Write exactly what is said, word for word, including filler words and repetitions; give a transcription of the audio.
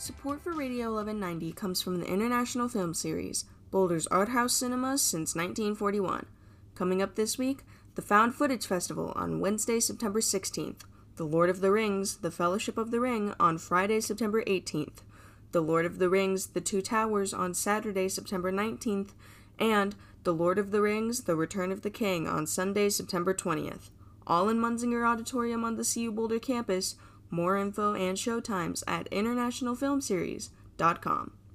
Support for Radio eleven ninety comes from the International Film Series, Boulder's art house cinemas since nineteen forty-one. Coming up this week, the Found Footage Festival on Wednesday, September sixteenth, The Lord of the Rings, The Fellowship of the Ring on Friday, September eighteenth, The Lord of the Rings, The Two Towers on Saturday, September nineteenth, and The Lord of the Rings, The Return of the King on Sunday, September twentieth. All in Munzinger Auditorium on the C U Boulder campus. More info and showtimes at international film series dot com.